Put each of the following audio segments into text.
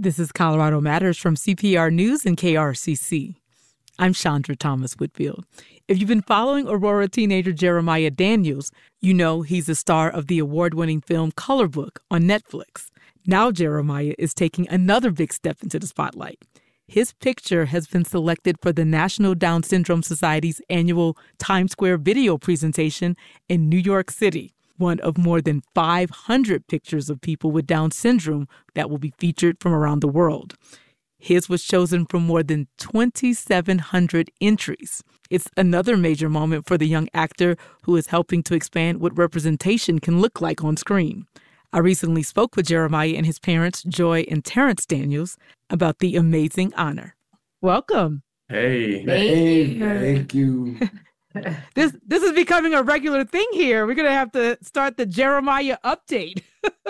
This is Colorado Matters from CPR News and KRCC. I'm Chandra Thomas Whitfield. If you've been following Aurora teenager Jeremiah Daniels, you know he's the star of the award-winning film Color Book on Netflix. Now Jeremiah is taking another big step into the spotlight. His picture has been selected for the National Down Syndrome Society's annual Times Square video presentation in New York City, one of more than 500 pictures of people with Down syndrome that will be featured from around the world. His was chosen from more than 2,700 entries. It's another major moment for the young actor who is helping to expand what representation can look like on screen. I recently spoke with Jeremiah and his parents, Joy and Terrence Daniels, about the amazing honor. Welcome. Hey, Thank you. This is becoming a regular thing here. We're going to have to start the Jeremiah update.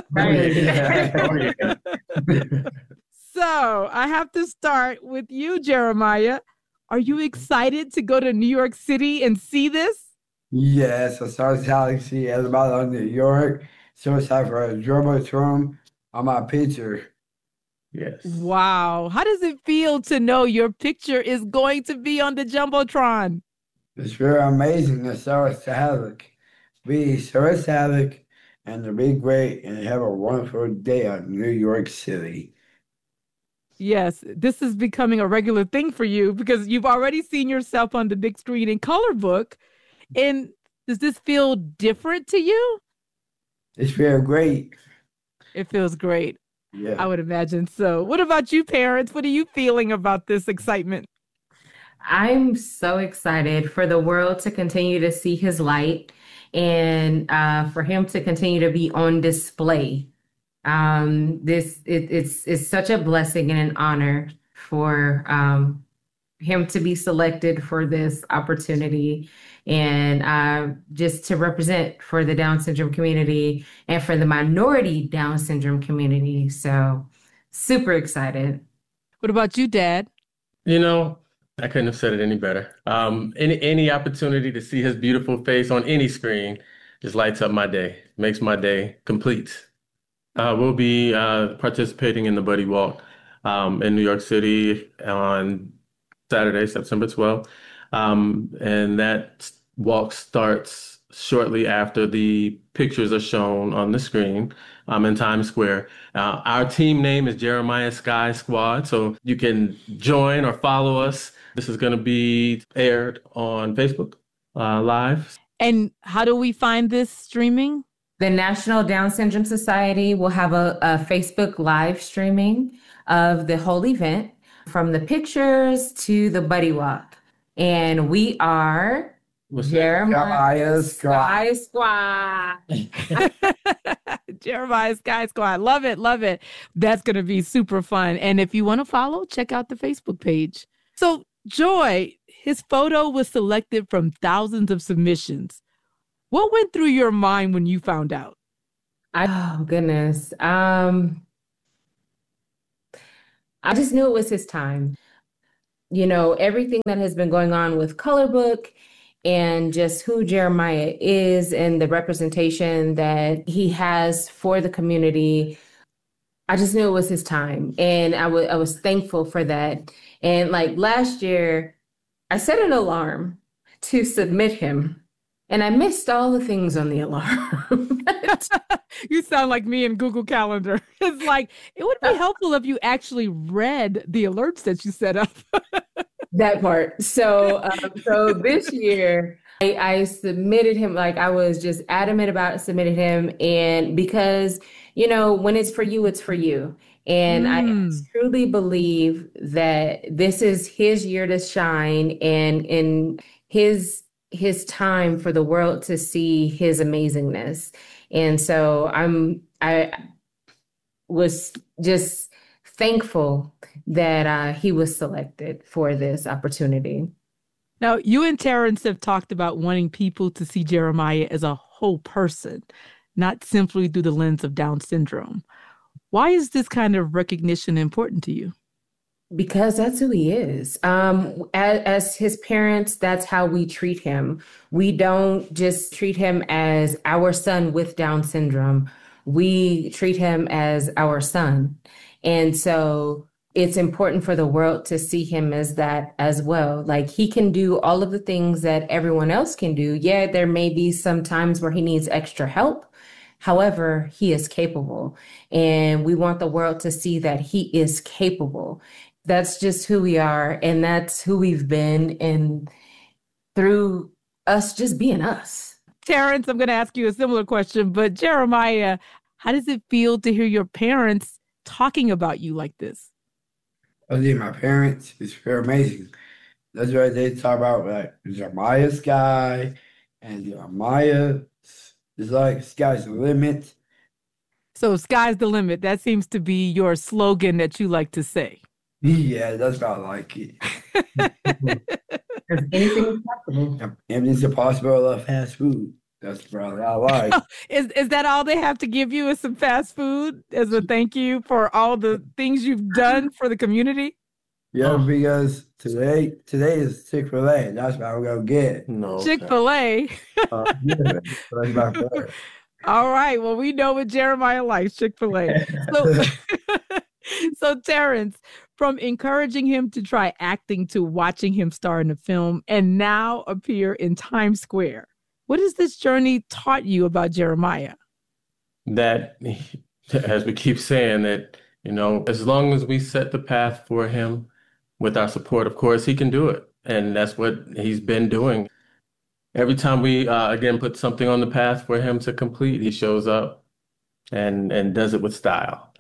So I have to start with you, Jeremiah. Are you excited to go to New York City and see this? Yes, I saw Galaxy everybody in New York. So excited for a Jumbotron on my picture. yes. Wow. How does it feel to know your picture is going to be on the Jumbotron? It's very amazing. It's so ecstatic. Be so ecstatic and to be great and have a wonderful day in New York City. Yes, this is becoming a regular thing for you because you've already seen yourself on the big screen in Color Book. And does this feel different to you? It's very great. It feels great. Yeah. I would imagine so. What about you, parents? What are you feeling about this excitement? I'm so excited for the world to continue to see his light and for him to continue to be on display. It's such a blessing and an honor for him to be selected for this opportunity and just to represent for the Down syndrome community and for the minority Down syndrome community. So super excited. What about you, Dad? You know, I couldn't have said it any better. Any opportunity to see his beautiful face on any screen just lights up my day, makes my day complete. We'll be participating in the Buddy Walk in New York City on Saturday, September 12th. And that walk starts shortly after the pictures are shown on the screen in Times Square. Our team name is Jeremiah Sky Squad, so you can join or follow us. This is going to be aired on Facebook Live. And how do we find this streaming? The National Down Syndrome Society will have a Facebook live streaming of the whole event, from the pictures to the Buddy Walk. And we are Jeremiah Sky Squad. Jeremiah Sky Squad. Love it. Love it. That's going to be super fun. And if you want to follow, check out the Facebook page. So, Joy, his photo was selected from thousands of submissions. What went through your mind when you found out? Oh, goodness. I just knew it was his time. You know, everything that has been going on with Color Book and just who Jeremiah is and the representation that he has for the community, I just knew it was his time. And I was thankful for that. And like last year, I set an alarm to submit him. And I missed all the things on the alarm. You sound like me in Google Calendar. It's like, it would be helpful if you actually read the alerts that you set up. That part. So this year, I submitted him, like I was just adamant about submitting him. And because, you know, when it's for you, it's for you. And I truly believe that this is his year to shine and in his time for the world to see his amazingness. And so I was just thankful that he was selected for this opportunity. Now, you and Terrence have talked about wanting people to see Jeremiah as a whole person, not simply through the lens of Down syndrome. Why is this kind of recognition important to you? Because that's who he is. As his parents, that's how we treat him. We don't just treat him as our son with Down syndrome. We treat him as our son. And so it's important for the world to see him as that as well. Like he can do all of the things that everyone else can do. Yeah, there may be some times where he needs extra help. However, he is capable. And we want the world to see that he is capable. That's just who we are. And that's who we've been. And through us just being us. Terrence, I'm going to ask you a similar question, but Jeremiah, how does it feel to hear your parents talking about you like this? I think my parents is very amazing. That's why they talk about like Jeremiah Sky and Jeremiah. It's like sky's the limit. So, sky's the limit. That seems to be your slogan that you like to say. Yeah, that's how I like it. Because anything is possible. And it's impossible of fast food. That's probably I like. Is that all they have to give you is some fast food as a thank you for all the things you've done for the community? Yeah, because today is Chick-fil-A. That's what I'm gonna get. No. Chick-fil-A. Yeah, that's my favorite. All right. Well, we know what Jeremiah likes, Chick-fil-A. So, so Terrence, from encouraging him to try acting to watching him star in a film and now appear in Times Square, what has this journey taught you about Jeremiah? That, as we keep saying, that, as long as we set the path for him with our support, of course, he can do it. And that's what he's been doing. Every time we, again, put something on the path for him to complete, he shows up and does it with style.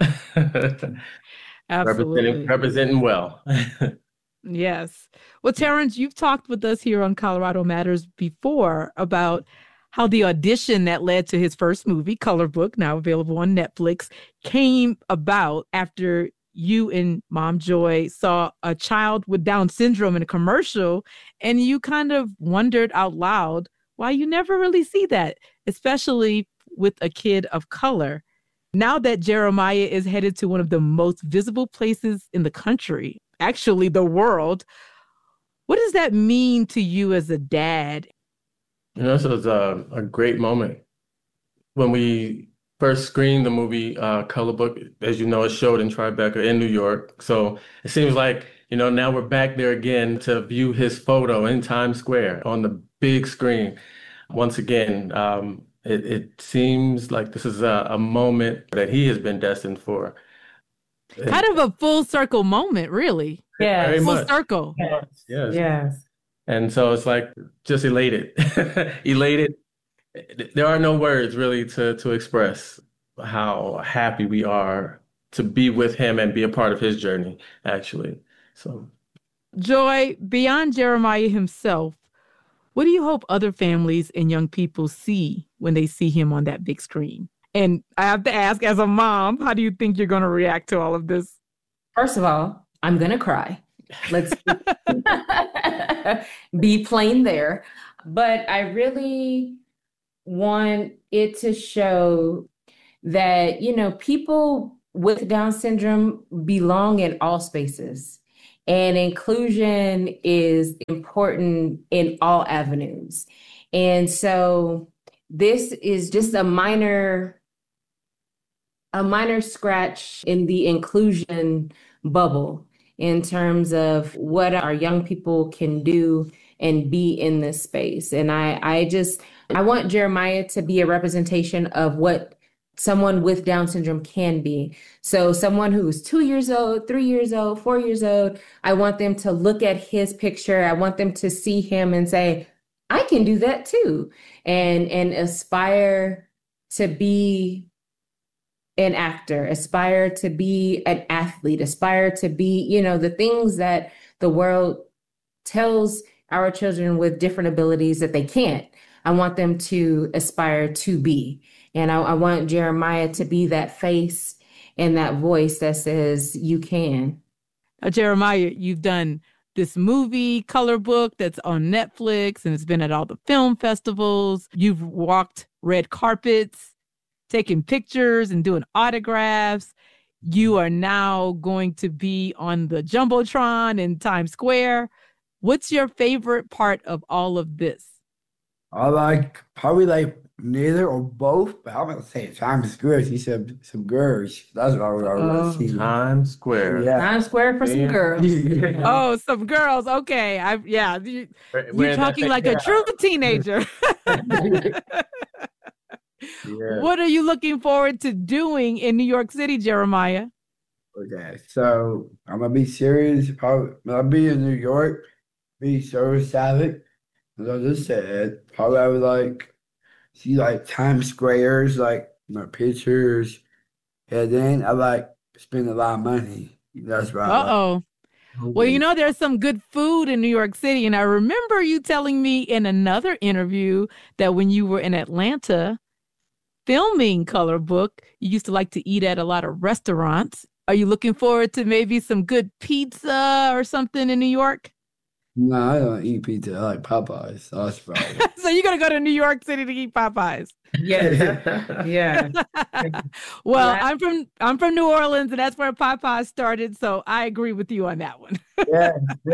Absolutely. Representing well. Yes. Well, Terrence, you've talked with us here on Colorado Matters before about how the audition that led to his first movie, Color Book, now available on Netflix, came about after you and Mom Joy saw a child with Down syndrome in a commercial, and you kind of wondered out loud why you never really see that, especially with a kid of color. Now that Jeremiah is headed to one of the most visible places in the country, actually the world, what does that mean to you as a dad? This was a great moment. When we first screened the movie Color Book, as you know, it showed in Tribeca in New York. So it seems like, now we're back there again to view his photo in Times Square on the big screen. Once again, it seems like this is a moment that he has been destined for. Kind of a full circle moment, really. Yeah. Very Full much. circle. Yes. Yes. And so it's like just elated. Elated. There are no words really to express how happy we are to be with him and be a part of his journey, actually. So, Joy, beyond Jeremiah himself, what do you hope other families and young people see when they see him on that big screen? And I have to ask, as a mom, how do you think you're going to react to all of this? First of all, I'm going to cry. Let's be plain there. But I really want it to show that, people with Down syndrome belong in all spaces. And inclusion is important in all avenues. And so this is just a minor scratch in the inclusion bubble in terms of what our young people can do and be in this space. And I want Jeremiah to be a representation of what someone with Down syndrome can be. So someone who's 2 years old, 3 years old, 4 years old, I want them to look at his picture. I want them to see him and say, I can do that too. And aspire to be an actor, aspire to be an athlete, aspire to be, the things that the world tells our children with different abilities that they can't. I want them to aspire to be. And I want Jeremiah to be that face and that voice that says, you can. Jeremiah, you've done this movie, Color Book, that's on Netflix, and it's been at all the film festivals. You've walked red carpets, taking pictures and doing autographs. You are now going to be on the Jumbotron in Times Square. What's your favorite part of all of this? I like probably like neither or both, but I'm gonna say Times Square. See some girls. That's what I want to Oh, see. Times Square. Yeah. Times Square for some Yeah. girls. Oh, some girls. Okay. Yeah. You're Wearing that talking thing like a true out. teenager. Yeah. What are you looking forward to doing in New York City, Jeremiah? Okay, so I'm gonna be serious. Probably I'll be in New York, be so savage. As I just said, probably I would like see like Times Squares, like my pictures, and then I like spend a lot of money. That's what I like. Uh-oh. Well, you know, there's some good food in New York City. And I remember you telling me in another interview that when you were in Atlanta filming Color Book, you used to like to eat at a lot of restaurants. Are you looking forward to maybe some good pizza or something in New York? No, I don't eat pizza. I like Popeyes. That's right. So you're going to go to New York City to eat Popeyes. Yeah. Yeah. Well, Yeah. I'm from New Orleans, and that's where Popeyes started. So I agree with you on that one. Yeah.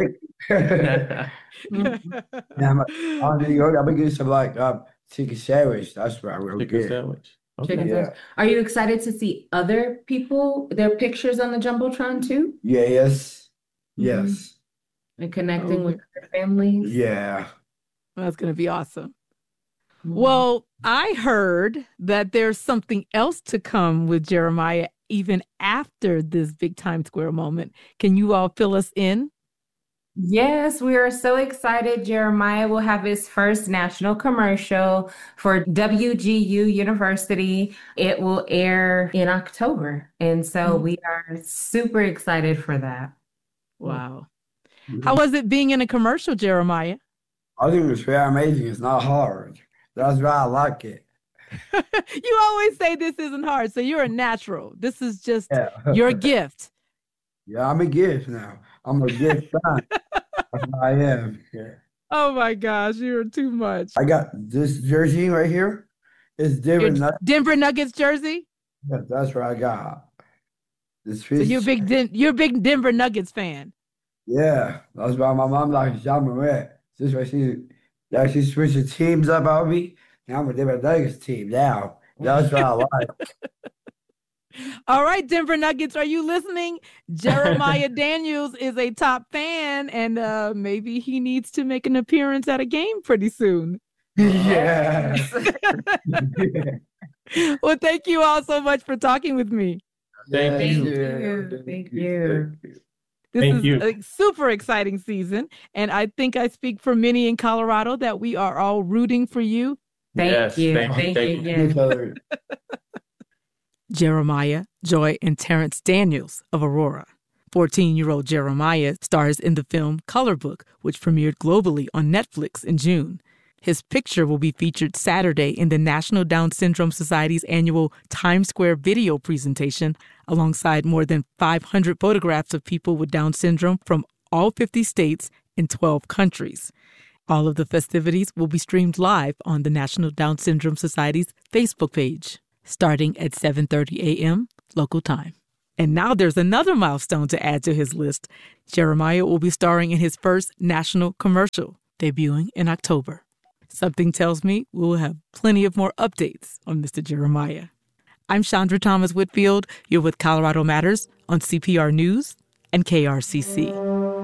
Yeah, I'm in New York. I'm gonna get some like chicken sandwich. That's what I will Chicken get. sandwich. Chicken Okay. Yeah. sandwich. Are you excited to see other people, their pictures on the Jumbotron too? Yeah, yes. Mhm. Yes. And connecting Oh, with their families? Yeah. that's going to be awesome. Mhm. Well, I heard that there's something else to come with Jeremiah even after this big Times Square moment. Can you all fill us in? Yes, we are so excited. Jeremiah will have his first national commercial for WGU University. It will air in October. And so we are super excited for that. Wow. How Mhm. was it being in a commercial, Jeremiah? I think it's very amazing. It's not hard. That's why I like it. You always say this isn't hard, so you're a natural. This is just Yeah. your gift. Yeah, I'm a gift now. I'm a gift son. That's what I am. Yeah. Oh my gosh, you're too much. I got this jersey right here. It's Your different. Denver Nuggets jersey? That's what I got. This So you're a fish. you're a big Denver Nuggets fan. Yeah. That's why my mom likes John Morant. This way she switched the teams up on me. Now I'm a different Nuggets team now. That's what I like. All right, Denver Nuggets, are you listening? Jeremiah Daniels is a top fan, and maybe he needs to make an appearance at a game pretty soon. Yeah. Well, thank you all so much for talking with me. Thank Yes, you. yeah. Thank you. This Thank is you. a super exciting season, and I think I speak for many in Colorado that we are all rooting for you. Thank Yes, you. thank you, Thank thank you you. again. Each other. Jeremiah, Joy, and Terrence Daniels of Aurora. 14-year-old Jeremiah stars in the film Color Book, which premiered globally on Netflix in June. His picture will be featured Saturday in the National Down Syndrome Society's annual Times Square video presentation, alongside more than 500 photographs of people with Down syndrome from all 50 states and 12 countries. All of the festivities will be streamed live on the National Down Syndrome Society's Facebook page, starting at 7:30 a.m. local time. And now there's another milestone to add to his list. Jeremiah will be starring in his first national commercial, debuting in October. Something tells me we will have plenty of more updates on Mr. Jeremiah. I'm Chandra Thomas Whitfield. You're with Colorado Matters on CPR News and KRCC.